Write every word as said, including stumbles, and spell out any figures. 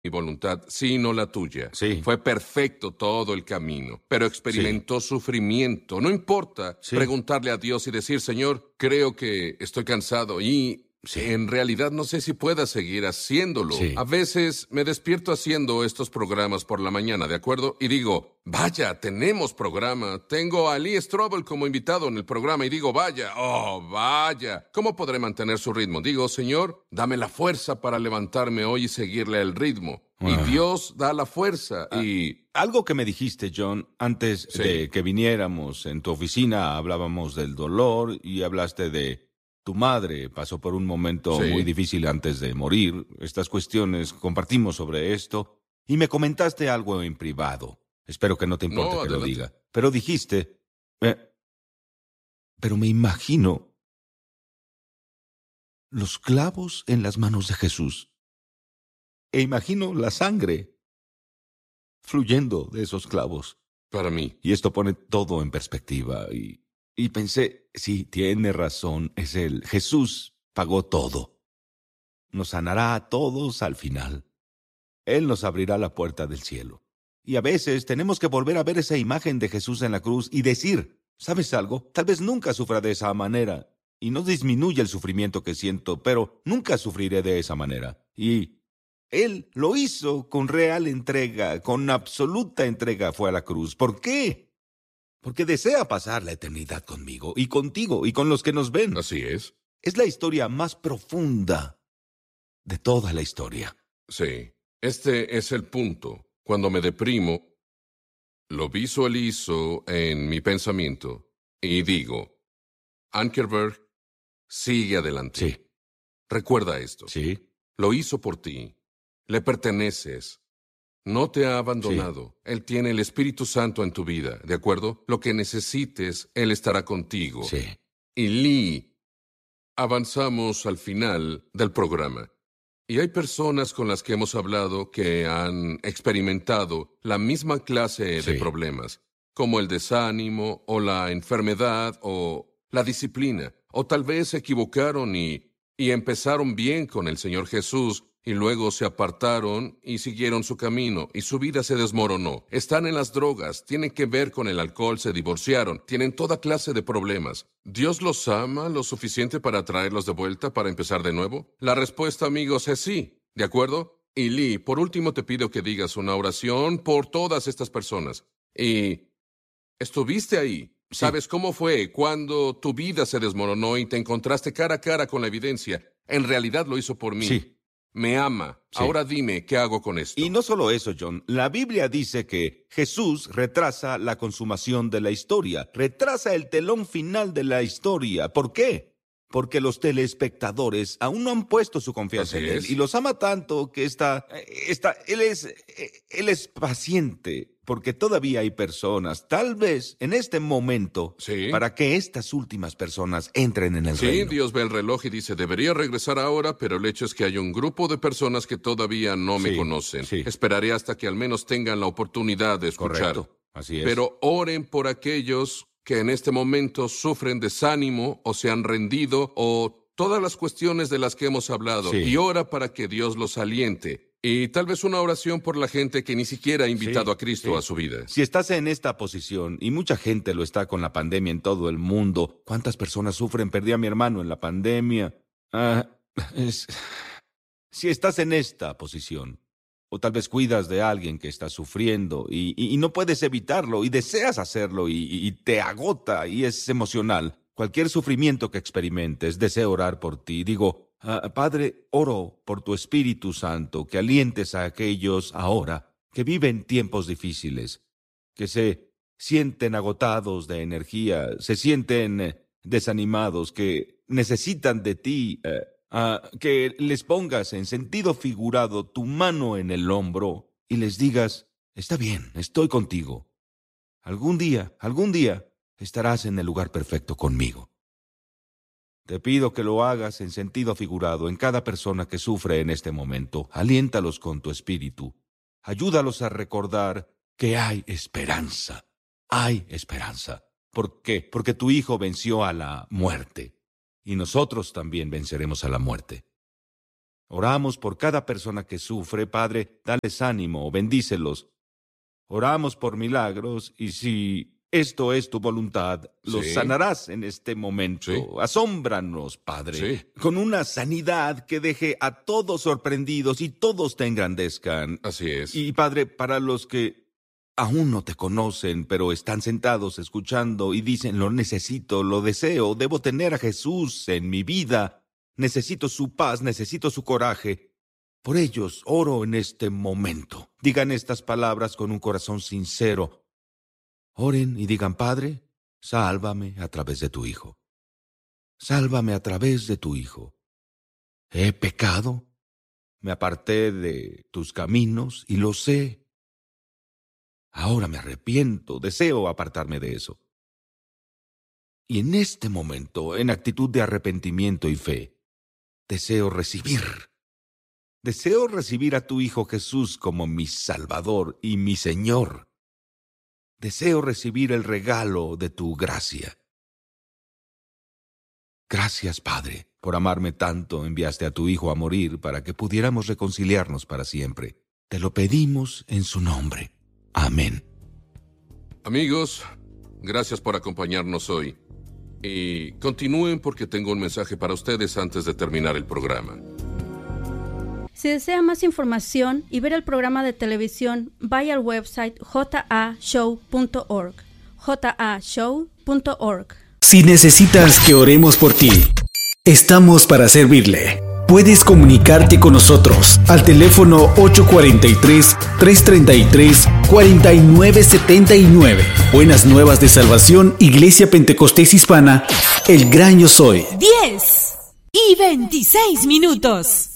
mi voluntad, sino la tuya. Sí. Fue perfecto todo el camino, pero experimentó Sí. sufrimiento. No importa Sí. preguntarle a Dios y decir, Señor, creo que estoy cansado y Sí. en realidad no sé si pueda seguir haciéndolo. Sí. A veces me despierto haciendo estos programas por la mañana, ¿de acuerdo? Y digo, vaya, tenemos programa. Tengo a Lee Strobel como invitado en el programa y digo, vaya, oh, vaya. ¿Cómo podré mantener su ritmo? Digo, Señor, dame la fuerza para levantarme hoy y seguirle el ritmo. Y Ah. Dios da la fuerza y... Algo que me dijiste, John, antes Sí. de que viniéramos en tu oficina, hablábamos del dolor y hablaste de tu madre. Pasó por un momento Sí. muy difícil antes de morir. Estas cuestiones, compartimos sobre esto y me comentaste algo en privado. Espero que no te importe No, que lo adelante. diga. Pero dijiste, eh, pero me imagino los clavos en las manos de Jesús. E imagino la sangre fluyendo de esos clavos. Para mí. Y esto pone todo en perspectiva. Y, y pensé, sí, tiene razón, es Él. Jesús pagó todo. Nos sanará a todos al final. Él nos abrirá la puerta del cielo. Y a veces tenemos que volver a ver esa imagen de Jesús en la cruz y decir, ¿sabes algo? Tal vez nunca sufra de esa manera. Y no disminuye el sufrimiento que siento, pero nunca sufriré de esa manera. Y Él lo hizo con real entrega, con absoluta entrega fue a la cruz. ¿Por qué? Porque desea pasar la eternidad conmigo y contigo y con los que nos ven. Así es. Es la historia más profunda de toda la historia. Sí. Este es el punto. Cuando me deprimo, lo visualizo en mi pensamiento y digo, Ankerberg, sigue adelante. Sí, Recuerda esto. sí, Lo hizo por ti. Le perteneces. No te ha abandonado. Él tiene el Espíritu Santo en tu vida, ¿de acuerdo? Lo que necesites, Él estará contigo. sí. Y Lee, avanzamos al final del programa. Y hay personas con las que hemos hablado que han experimentado la misma clase de Sí. problemas, como el desánimo o la enfermedad o la disciplina, o tal vez se equivocaron y, y empezaron bien con el Señor Jesús y luego se apartaron y siguieron su camino y su vida se desmoronó. Están en las drogas, tienen que ver con el alcohol, se divorciaron, tienen toda clase de problemas. ¿Dios los ama lo suficiente para traerlos de vuelta para empezar de nuevo? La respuesta, amigos, es sí. ¿De acuerdo? Y Lee, por último te pido que digas una oración por todas estas personas. Y estuviste ahí. ¿Sabes cómo fue cuando tu vida se desmoronó y te encontraste cara a cara con la evidencia? En realidad lo hizo por mí. Sí. Me ama. Sí. Ahora dime, ¿qué hago con esto? Y no solo eso, John. La Biblia dice que Jesús retrasa la consumación de la historia, retrasa el telón final de la historia. ¿Por qué? Porque los telespectadores aún no han puesto su confianza Así en Él. es. Y los ama tanto que está, está, Él es, Él es paciente, porque todavía hay personas, tal vez en este momento, Sí. para que estas últimas personas entren en el Sí, reino. Dios ve el reloj y dice, debería regresar ahora, pero el hecho es que hay un grupo de personas que todavía no me Sí, conocen. sí. Esperaré hasta que al menos tengan la oportunidad de escuchar. Correcto. Así es. Pero oren por aquellos que en este momento sufren desánimo o se han rendido o todas las cuestiones de las que hemos hablado. Sí. Y ora para que Dios los aliente. Y tal vez una oración por la gente que ni siquiera ha invitado Sí, a Cristo sí. a su vida. Si estás en esta posición, y mucha gente lo está con la pandemia en todo el mundo, ¿cuántas personas sufren? Perdí a mi hermano en la pandemia. Ah, es- Si estás en esta posición, o tal vez cuidas de alguien que está sufriendo y, y- y no puedes evitarlo y deseas hacerlo y, y- y te agota y es emocional, cualquier sufrimiento que experimentes, deseo orar por ti. Digo, ah, Padre, oro por tu Espíritu Santo, que alientes a aquellos ahora que viven tiempos difíciles, que se sienten agotados de energía, se sienten eh, desanimados, que necesitan de ti, eh, ah, que les pongas en sentido figurado tu mano en el hombro y les digas, está bien, estoy contigo. Algún día, algún día estarás en el lugar perfecto conmigo. Te pido que lo hagas en sentido figurado en cada persona que sufre en este momento. Aliéntalos con tu espíritu. Ayúdalos a recordar que hay esperanza. Hay esperanza. ¿Por qué? Porque tu Hijo venció a la muerte. Y nosotros también venceremos a la muerte. Oramos por cada persona que sufre. Padre, dales ánimo, bendícelos. Oramos por milagros y si esto es tu voluntad, los Sí. sanarás en este momento. Sí. Asómbranos, Padre, Sí. con una sanidad que deje a todos sorprendidos y todos te engrandezcan. Así es. Y Padre, para los que aún no te conocen, pero están sentados escuchando y dicen, lo necesito, lo deseo, debo tener a Jesús en mi vida, necesito su paz, necesito su coraje. Por ellos oro en este momento. Digan estas palabras con un corazón sincero. Oren y digan, Padre, sálvame a través de tu Hijo. Sálvame a través de tu Hijo. He pecado, me aparté de tus caminos y lo sé. Ahora me arrepiento, deseo apartarme de eso. Y en este momento, en actitud de arrepentimiento y fe, deseo recibir. Deseo recibir a tu Hijo Jesús como mi Salvador y mi Señor. Deseo recibir el regalo de tu gracia. Gracias, Padre, por amarme tanto. Enviaste a tu Hijo a morir para que pudiéramos reconciliarnos para siempre. Te lo pedimos en su nombre. Amén. Amigos, gracias por acompañarnos hoy. Y continúen porque tengo un mensaje para ustedes antes de terminar el programa. Si desea más información y ver el programa de televisión, vaya al website j a show punto org. j a show punto org. Si necesitas que oremos por ti, estamos para servirle. Puedes comunicarte con nosotros al teléfono ocho cuatro tres, tres tres tres, cuatro nueve siete nueve. Buenas Nuevas de Salvación, Iglesia Pentecostés Hispana, El Gran Yo Soy. diez y veintiséis minutos.